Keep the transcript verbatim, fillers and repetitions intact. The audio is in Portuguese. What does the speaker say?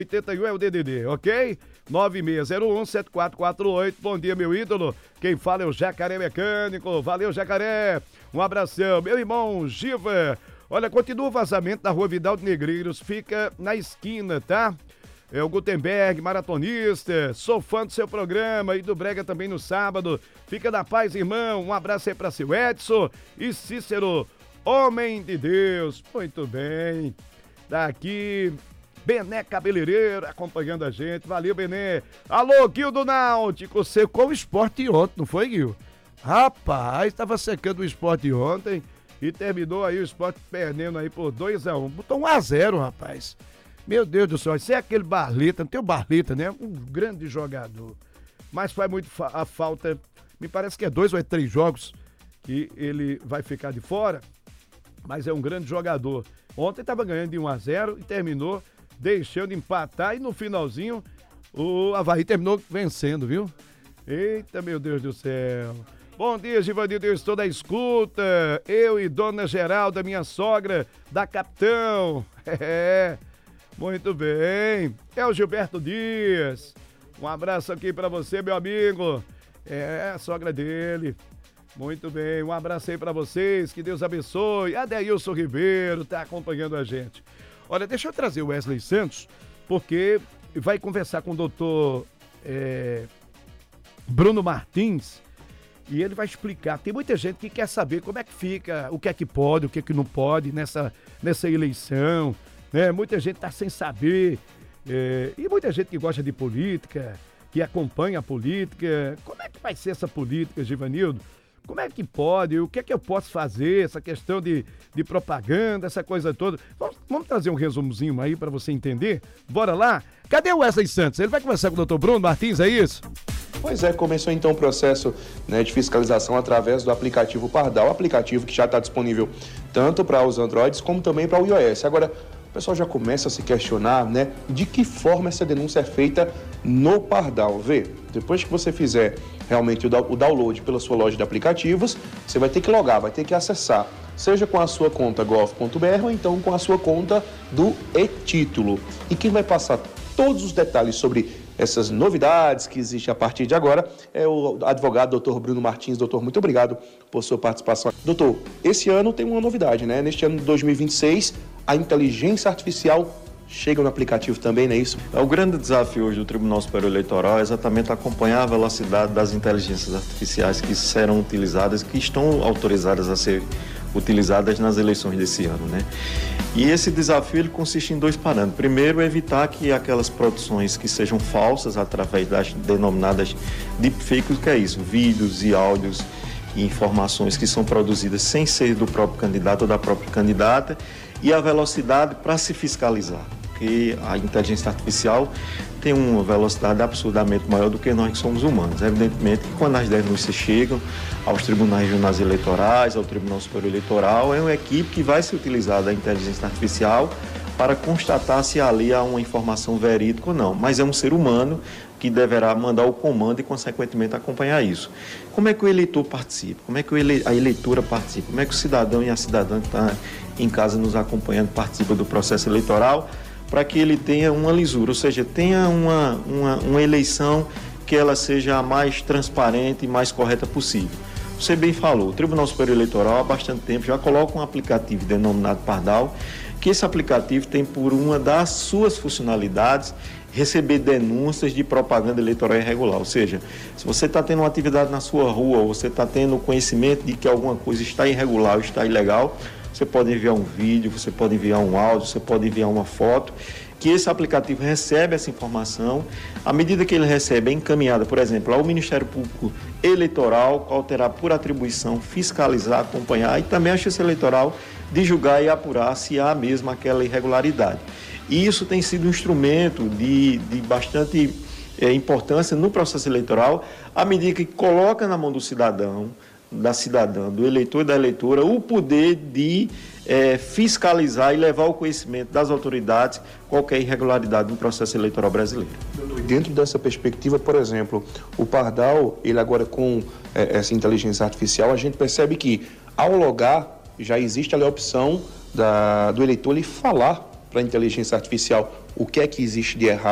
oitenta e um é o D D D, ok? nove seis zero um sete quatro quatro oito. Bom dia, meu ídolo. Quem fala é o Jacaré Mecânico. Valeu, Jacaré. Um abração. Meu irmão Giva. Olha, continua o vazamento da Rua Vidal de Negreiros. Fica na esquina, tá? É o Gutenberg, maratonista. Sou fã do seu programa e do Brega também no sábado. Fica na paz, irmão. Um abraço aí pra seu Edson e Cícero, homem de Deus. Muito bem. Daqui... Bené Cabeleireiro acompanhando a gente. Valeu, Bené. Alô, Guil do Náutico. Secou o esporte ontem, não foi, Guil? Rapaz, estava secando o esporte ontem e terminou aí o esporte perdendo aí por dois a um. Botou um a zero, rapaz. Meu Deus do céu, isso é aquele Barleta, não tem o Barleta, né? Um grande jogador. Mas faz muito fa- a falta. Me parece que é dois ou é três jogos que ele vai ficar de fora. Mas é um grande jogador. Ontem estava ganhando de um a zero e terminou deixando empatar, e no finalzinho o Avaí terminou vencendo, viu? Eita, meu Deus do céu. Bom dia, Givanildo, eu estou da escuta. Eu e Dona Geralda, minha sogra, da Capitão. É, muito bem. É o Gilberto Dias. Um abraço aqui pra você, meu amigo. É, a sogra dele. Muito bem, um abraço aí pra vocês, que Deus abençoe. Adeilson Ribeiro tá acompanhando a gente. Olha, deixa eu trazer o Wesley Santos, porque vai conversar com o doutor é, Bruno Martins e ele vai explicar. Tem muita gente que quer saber como é que fica, o que é que pode, o que é que não pode nessa, nessa eleição, né? Muita gente está sem saber, é, e muita gente que gosta de política, que acompanha a política. Como é que vai ser essa política, Givanildo? Como é que pode? O que é que eu posso fazer? Essa questão de, de propaganda, essa coisa toda. Vamos, vamos trazer um resumozinho aí para você entender? Bora lá? Cadê o Wesley Santos? Ele vai conversar com o doutor Bruno Martins, é isso? Pois é, começou então o processo, né, de fiscalização através do aplicativo Pardal, aplicativo que já está disponível tanto para os Androids como também para o iOS. Agora, o pessoal já começa a se questionar, né, de que forma essa denúncia é feita no Pardal. Vê, depois que você fizer realmente o download pela sua loja de aplicativos, você vai ter que logar, vai ter que acessar, seja com a sua conta gov ponto br ou então com a sua conta do e-título. E quem vai passar todos os detalhes sobre essas novidades que existem a partir de agora é o advogado doutor Bruno Martins. Doutor, muito obrigado por sua participação. Doutor, esse ano tem uma novidade, né? Neste ano de dois mil e vinte e seis, a inteligência artificial chega no aplicativo também, não é isso? O grande desafio hoje do Tribunal Superior Eleitoral é exatamente acompanhar a velocidade das inteligências artificiais que serão utilizadas, que estão autorizadas a ser utilizadas nas eleições desse ano, né? E esse desafio ele consiste em dois parâmetros. Primeiro, evitar que aquelas produções que sejam falsas através das denominadas deepfakes, que é isso, vídeos e áudios e informações que são produzidas sem ser do próprio candidato ou da própria candidata, e a velocidade para se fiscalizar. Porque a inteligência artificial tem uma velocidade absurdamente maior do que nós que somos humanos. Evidentemente que quando as denúncias chegam aos tribunais regionais eleitorais, ao Tribunal Superior Eleitoral, é uma equipe que vai se utilizar da inteligência artificial para constatar se ali há uma informação verídica ou não. Mas é um ser humano que deverá mandar o comando e, consequentemente, acompanhar isso. Como é que o eleitor participa? Como é que a eleitora participa? Como é que o cidadão e a cidadã que está em casa nos acompanhando participa do processo eleitoral, para que ele tenha uma lisura, ou seja, tenha uma, uma, uma eleição que ela seja a mais transparente e mais correta possível. Você bem falou, o Tribunal Superior Eleitoral há bastante tempo já coloca um aplicativo denominado Pardal, que esse aplicativo tem por uma das suas funcionalidades receber denúncias de propaganda eleitoral irregular. Ou seja, se você está tendo uma atividade na sua rua, ou você está tendo conhecimento de que alguma coisa está irregular ou está ilegal, você pode enviar um vídeo, você pode enviar um áudio, você pode enviar uma foto, que esse aplicativo recebe essa informação. À medida que ele recebe, é encaminhada, por exemplo, ao Ministério Público Eleitoral, qual terá por atribuição fiscalizar, acompanhar, e também a Justiça Eleitoral de julgar e apurar se há mesmo aquela irregularidade. E isso tem sido um instrumento de, de bastante é, importância no processo eleitoral, à medida que coloca na mão do cidadão, da cidadã, do eleitor e da eleitora, o poder de é, fiscalizar e levar ao conhecimento das autoridades qualquer irregularidade no processo eleitoral brasileiro. Dentro dessa perspectiva, por exemplo, o Pardal, ele agora com é, essa inteligência artificial, a gente percebe que ao logar já existe ali a opção da, do eleitor ele falar para a inteligência artificial o que é que existe de errado